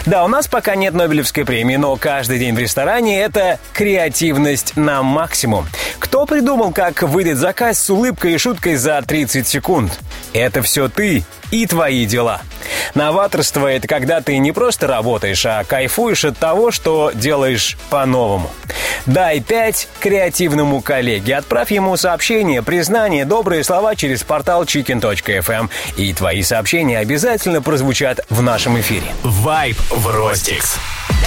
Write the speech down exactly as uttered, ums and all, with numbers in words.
Да, у нас пока нет Нобелевской премии, но каждый день в ресторане – это креативность на максимум. Кто придумал, как выдать заказ с улыбкой и шуткой за тридцать секунд? Это все ты и твои дела. Новаторство – это когда ты не просто работаешь, а кайфуешь от того, что делаешь по-новому. Дай пять креативному коллеге. Отправь ему сообщение, признание, добрые слова через портал чикен точка эф эм. И твои сообщения обязательно прозвучат в нашем эфире. Вайб в Ростикс.